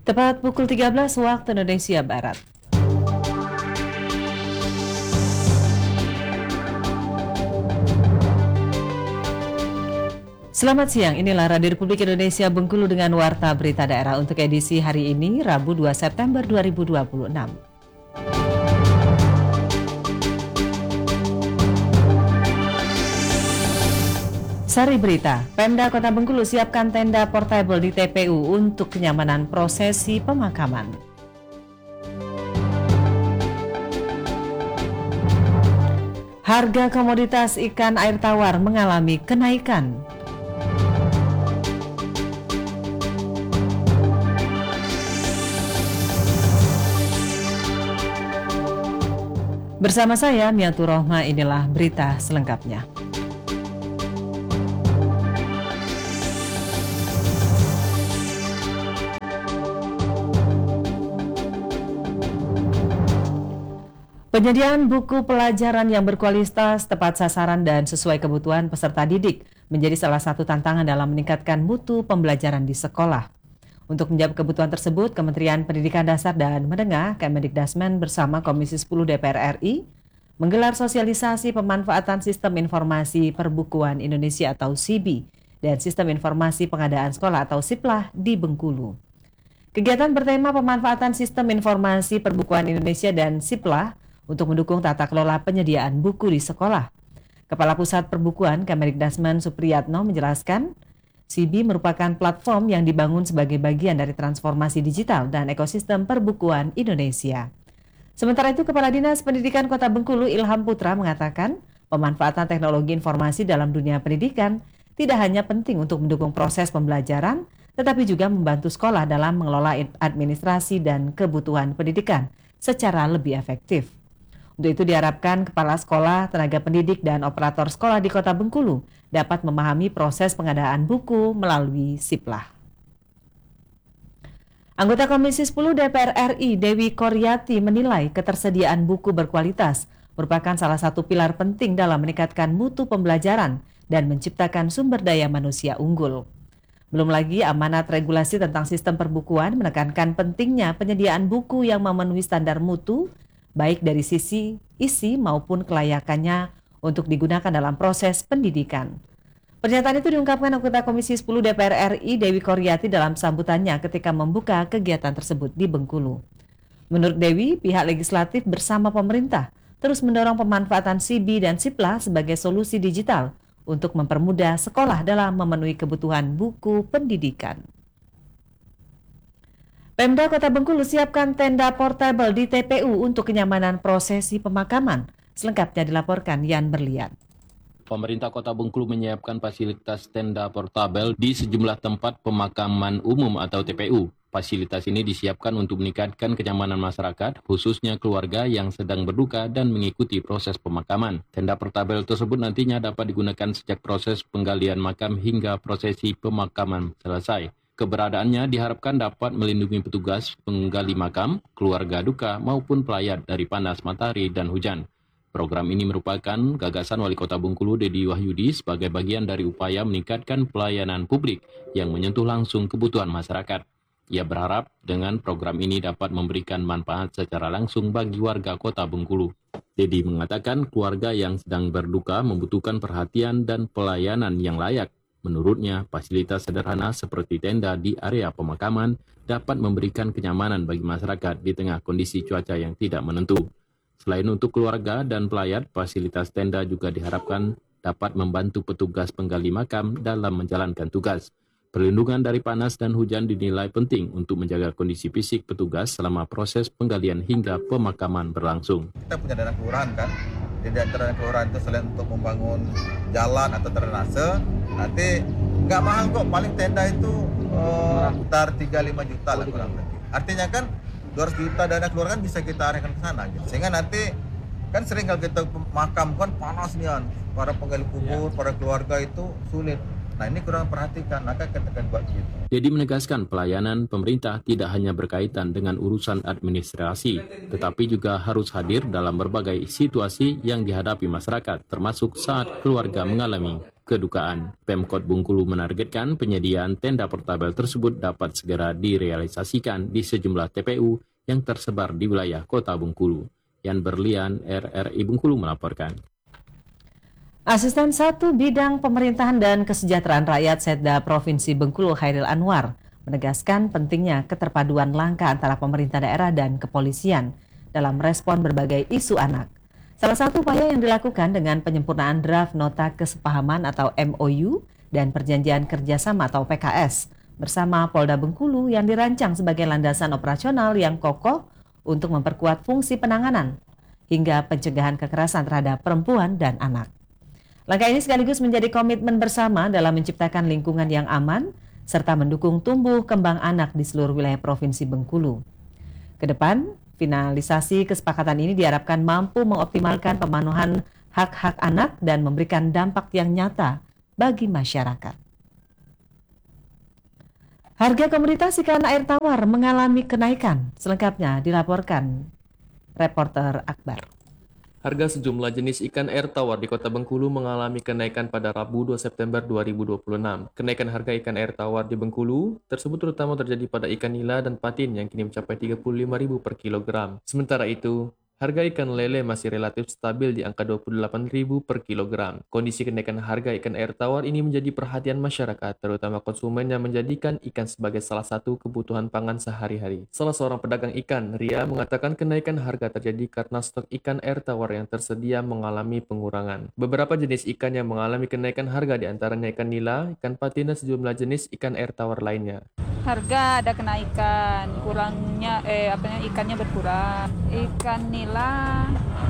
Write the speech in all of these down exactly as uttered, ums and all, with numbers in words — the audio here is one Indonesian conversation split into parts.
Tepat pukul tiga belas waktu Indonesia Barat. Selamat siang, inilah Radio Republik Indonesia Bengkulu dengan Warta Berita Daerah untuk edisi hari ini, Rabu dua September dua ribu dua puluh enam. Sari berita, Pemda Kota Bengkulu siapkan tenda portable di T P U untuk kenyamanan prosesi pemakaman. Harga komoditas ikan air tawar mengalami kenaikan. Bersama saya, Miatur Rohma, inilah berita selengkapnya. Penyediaan buku pelajaran yang berkualitas, tepat sasaran, dan sesuai kebutuhan peserta didik menjadi salah satu tantangan dalam meningkatkan mutu pembelajaran di sekolah. Untuk menjawab kebutuhan tersebut, Kementerian Pendidikan Dasar dan Menengah Kemendikdasmen bersama Komisi sepuluh D P R R I menggelar sosialisasi pemanfaatan Sistem Informasi Perbukuan Indonesia atau S I B I dan Sistem Informasi Pengadaan Sekolah atau SIPLAH di Bengkulu. Kegiatan bertema pemanfaatan Sistem Informasi Perbukuan Indonesia dan SIPLAH untuk mendukung tata kelola penyediaan buku di sekolah. Kepala Pusat Perbukuan Kemendikdasmen Supriyatno menjelaskan, S I B I merupakan platform yang dibangun sebagai bagian dari transformasi digital dan ekosistem perbukuan Indonesia. Sementara itu, Kepala Dinas Pendidikan Kota Bengkulu Ilham Putra mengatakan, pemanfaatan teknologi informasi dalam dunia pendidikan tidak hanya penting untuk mendukung proses pembelajaran, tetapi juga membantu sekolah dalam mengelola administrasi dan kebutuhan pendidikan secara lebih efektif. Untuk itu diharapkan kepala sekolah, tenaga pendidik, dan operator sekolah di Kota Bengkulu dapat memahami proses pengadaan buku melalui SIPLAH. Anggota Komisi sepuluh D P R R I Dewi Koryati menilai ketersediaan buku berkualitas merupakan salah satu pilar penting dalam meningkatkan mutu pembelajaran dan menciptakan sumber daya manusia unggul. Belum lagi amanat regulasi tentang sistem perbukuan menekankan pentingnya penyediaan buku yang memenuhi standar mutu, baik dari sisi isi maupun kelayakannya untuk digunakan dalam proses pendidikan. Pernyataan itu diungkapkan anggota Komisi sepuluh D P R R I Dewi Koryati dalam sambutannya ketika membuka kegiatan tersebut di Bengkulu. Menurut Dewi, pihak legislatif bersama pemerintah terus mendorong pemanfaatan S I B I dan SIPLAH sebagai solusi digital untuk mempermudah sekolah dalam memenuhi kebutuhan buku pendidikan. Pemda Kota Bengkulu siapkan tenda portable di T P U untuk kenyamanan prosesi pemakaman. Selengkapnya dilaporkan Yan Berlian. Pemerintah Kota Bengkulu menyiapkan fasilitas tenda portabel di sejumlah tempat pemakaman umum atau T P U. Fasilitas ini disiapkan untuk meningkatkan kenyamanan masyarakat, khususnya keluarga yang sedang berduka dan mengikuti proses pemakaman. Tenda portabel tersebut nantinya dapat digunakan sejak proses penggalian makam hingga prosesi pemakaman selesai. Keberadaannya diharapkan dapat melindungi petugas penggali makam, keluarga duka maupun pelayat dari panas matahari dan hujan. Program ini merupakan gagasan Wali Kota Bengkulu Dedi Wahyudi sebagai bagian dari upaya meningkatkan pelayanan publik yang menyentuh langsung kebutuhan masyarakat. Ia berharap dengan program ini dapat memberikan manfaat secara langsung bagi warga Kota Bengkulu. Dedi mengatakan keluarga yang sedang berduka membutuhkan perhatian dan pelayanan yang layak. Menurutnya, fasilitas sederhana seperti tenda di area pemakaman dapat memberikan kenyamanan bagi masyarakat di tengah kondisi cuaca yang tidak menentu. Selain untuk keluarga dan pelayat, fasilitas tenda juga diharapkan dapat membantu petugas penggali makam dalam menjalankan tugas. Perlindungan dari panas dan hujan dinilai penting untuk menjaga kondisi fisik petugas selama proses penggalian hingga pemakaman berlangsung. Kita punya dana kelurahan kan, di dana kelurahan itu selain untuk membangun jalan atau drainase, nanti nggak mahal kok, paling tenda itu uh, sekitar tiga sampai lima juta lah kurang lebih. Artinya kan dua ratus juta dana kelurahan bisa kita arahkan ke sana gitu. Sehingga nanti kan sering kalau kita makam kan panas nih kan, para penggali kubur, para keluarga itu sulit. Nah ini kurang perhatikan, maka kita akan buat gitu. Dedi menegaskan pelayanan pemerintah tidak hanya berkaitan dengan urusan administrasi, tetapi juga harus hadir dalam berbagai situasi yang dihadapi masyarakat, termasuk saat keluarga mengalami kedukaan. Pemkot Bengkulu menargetkan penyediaan tenda portabel tersebut dapat segera direalisasikan di sejumlah T P U yang tersebar di wilayah Kota Bengkulu. Yan Berlian, R R I Bengkulu melaporkan. Asisten satu Bidang Pemerintahan dan Kesejahteraan Rakyat Setda Provinsi Bengkulu Khairil Anwar menegaskan pentingnya keterpaduan langkah antara pemerintah daerah dan kepolisian dalam respon berbagai isu anak. Salah satu upaya yang dilakukan dengan penyempurnaan draft nota kesepahaman atau M O U dan perjanjian kerjasama atau P K S bersama Polda Bengkulu yang dirancang sebagai landasan operasional yang kokoh untuk memperkuat fungsi penanganan hingga pencegahan kekerasan terhadap perempuan dan anak. Langkah ini sekaligus menjadi komitmen bersama dalam menciptakan lingkungan yang aman serta mendukung tumbuh kembang anak di seluruh wilayah Provinsi Bengkulu. Kedepan, finalisasi kesepakatan ini diharapkan mampu mengoptimalkan pemenuhan hak-hak anak dan memberikan dampak yang nyata bagi masyarakat. Harga komoditas ikan air tawar mengalami kenaikan. Selengkapnya dilaporkan reporter Akbar. Harga sejumlah jenis ikan air tawar di Kota Bengkulu mengalami kenaikan pada Rabu dua September dua ribu dua puluh enam. Kenaikan harga ikan air tawar di Bengkulu tersebut terutama terjadi pada ikan nila dan patin yang kini mencapai tiga puluh lima ribu per kilogram. Sementara itu, harga ikan lele masih relatif stabil di angka dua puluh delapan ribu per kilogram. Kondisi kenaikan harga ikan air tawar ini menjadi perhatian masyarakat, terutama konsumen yang menjadikan ikan sebagai salah satu kebutuhan pangan sehari-hari. Salah seorang pedagang ikan, Ria, mengatakan kenaikan harga terjadi karena stok ikan air tawar yang tersedia mengalami pengurangan. Beberapa jenis ikan yang mengalami kenaikan harga diantaranya ikan nila, ikan patin, dan sejumlah jenis ikan air tawar lainnya. Harga ada kenaikan, kurangnya eh apanya ikannya berkurang. Ikan nila,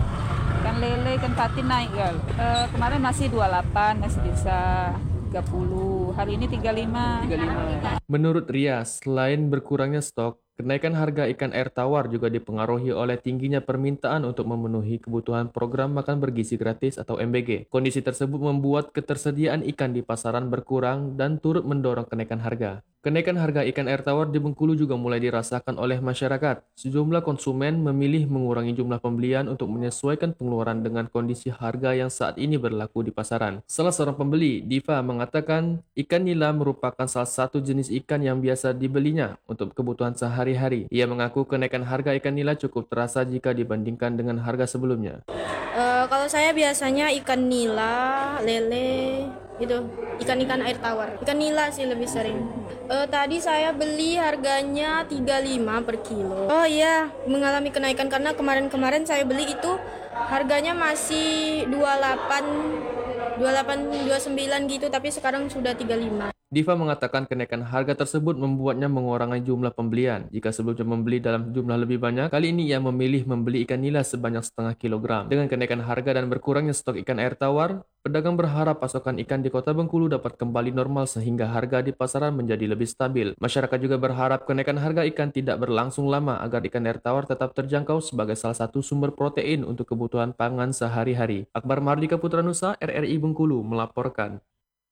ikan lele, ikan patin naik gal. E, kemarin masih dua puluh delapan, masih bisa tiga puluh. Hari ini tiga puluh lima. tiga puluh lima. Menurut Ria, selain berkurangnya stok, kenaikan harga ikan air tawar juga dipengaruhi oleh tingginya permintaan untuk memenuhi kebutuhan program makan bergizi gratis atau M B G. Kondisi tersebut membuat ketersediaan ikan di pasaran berkurang dan turut mendorong kenaikan harga. Kenaikan harga ikan air tawar di Bengkulu juga mulai dirasakan oleh masyarakat. Sejumlah konsumen memilih mengurangi jumlah pembelian untuk menyesuaikan pengeluaran dengan kondisi harga yang saat ini berlaku di pasaran. Salah seorang pembeli, Diva, mengatakan ikan nila merupakan salah satu jenis ikan yang biasa dibelinya untuk kebutuhan sehari-hari. Ia mengaku kenaikan harga ikan nila cukup terasa jika dibandingkan dengan harga sebelumnya. Uh, kalau saya biasanya ikan nila, lele, itu ikan-ikan air tawar. Ikan nila sih lebih sering. Uh, tadi saya beli harganya tiga puluh lima per kilo. Oh iya, mengalami kenaikan karena kemarin-kemarin saya beli itu harganya masih dua puluh delapan, dua puluh delapan, dua puluh sembilan gitu, tapi sekarang sudah tiga puluh lima. Diva mengatakan kenaikan harga tersebut membuatnya mengurangi jumlah pembelian. Jika sebelumnya membeli dalam jumlah lebih banyak, kali ini ia memilih membeli ikan nila sebanyak setengah kilogram. Dengan kenaikan harga dan berkurangnya stok ikan air tawar, pedagang berharap pasokan ikan di Kota Bengkulu dapat kembali normal sehingga harga di pasaran menjadi lebih stabil. Masyarakat juga berharap kenaikan harga ikan tidak berlangsung lama agar ikan air tawar tetap terjangkau sebagai salah satu sumber protein untuk kebutuhan pangan sehari-hari. Akbar Mardika Putra Nusa, R R I Bengkulu melaporkan.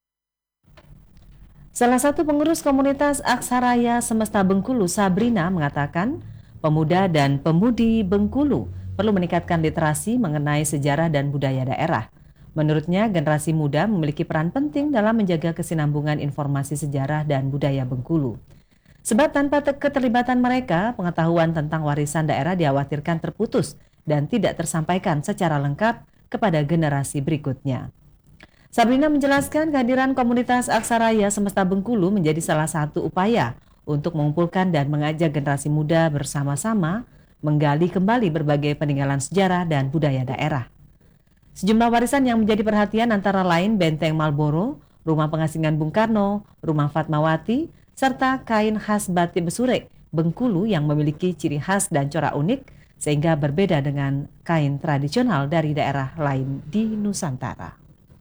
Salah satu pengurus komunitas Aksaraya Semesta Bengkulu, Sabrina, mengatakan pemuda dan pemudi Bengkulu perlu meningkatkan literasi mengenai sejarah dan budaya daerah. Menurutnya, generasi muda memiliki peran penting dalam menjaga kesinambungan informasi sejarah dan budaya Bengkulu. Sebab tanpa keterlibatan mereka, pengetahuan tentang warisan daerah dikhawatirkan terputus dan tidak tersampaikan secara lengkap kepada generasi berikutnya. Sabrina menjelaskan kehadiran komunitas Aksaraya Semesta Bengkulu menjadi salah satu upaya untuk mengumpulkan dan mengajak generasi muda bersama-sama menggali kembali berbagai peninggalan sejarah dan budaya daerah. Sejumlah warisan yang menjadi perhatian antara lain Benteng Marlboro, Rumah Pengasingan Bung Karno, Rumah Fatmawati, serta kain khas batik Besure, Bengkulu yang memiliki ciri khas dan corak unik sehingga berbeda dengan kain tradisional dari daerah lain di Nusantara.